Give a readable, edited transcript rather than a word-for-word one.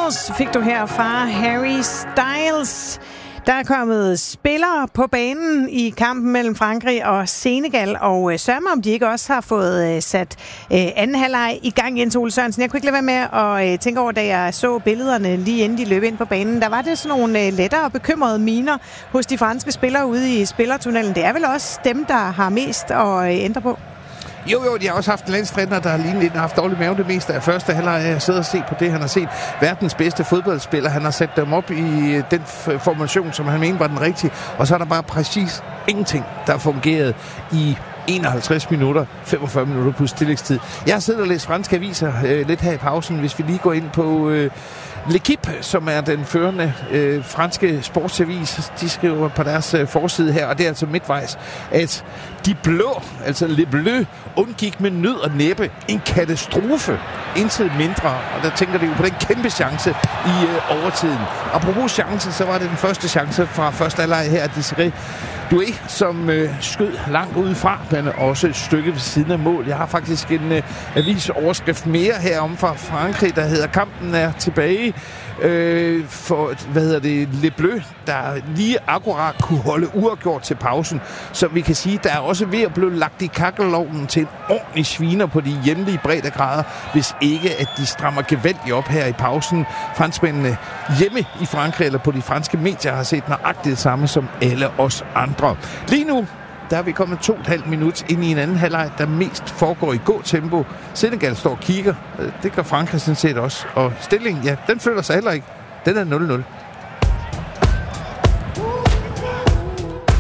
Girls fik du her fra Harry Styles. Der er kommet spillere på banen i kampen mellem Frankrig og Senegal, og sørg mig, om de ikke også har fået sat anden halvleg i gang, Jens Ole Sørensen. Jeg kunne ikke lade være med at tænke over, da jeg så billederne lige inden de løb ind på banen. Der var det sådan nogle lettere og bekymrede miner hos de franske spillere ude i spillertunnelen. Det er vel også dem, der har mest at ændre på? Jo, de har også haft en landstræner, der har lignet haft dårlig mave det meste af første halvleg. Jeg sidder og set på det, han har set. Verdens bedste fodboldspiller. Han har sat dem op i den formation, som han mener var den rigtige. Og så er der bare præcis ingenting, der har fungeret i 51 minutter, 45 minutter plus tillægstid. Jeg har siddet og læst franske aviser lidt her i pausen, hvis vi lige går ind på L'Équipe, som er den førende franske sportsavis. De skriver på deres forside her, og det er altså midtvejs, at de blå, altså Les Bleus, undgik med nød og næppe en katastrofe. Intet mindre, og der tænker de jo på den kæmpe chance i overtiden. Apropos chance, så var det den første chance fra første halvleg her, Desiree Doué, som skød langt udefra, men også et stykke ved siden af mål. Jeg har faktisk en avisoverskrift mere herom fra Frankrig, der hedder "Kampen er tilbage" for, Les Bleus, der lige akkurat kunne holde uafgjort til pausen. Så vi kan sige, der er også ved at blive lagt i kakkelovnen til en ordentlig sviner på de hjemlige breddegrader, hvis ikke at de strammer gevaldigt op her i pausen. Franskmændene hjemme i Frankrig, eller på de franske medier, har set nøjagtigt det samme som alle os andre. Lige nu, der er vi kommet 2,5 minutter ind i en anden halvleg, der mest foregår i gå-tempo. Senegal står og kigger. Det gør Frankrig sådan set også. Og stillingen, ja, den føler sig heller ikke. Den er 0-0.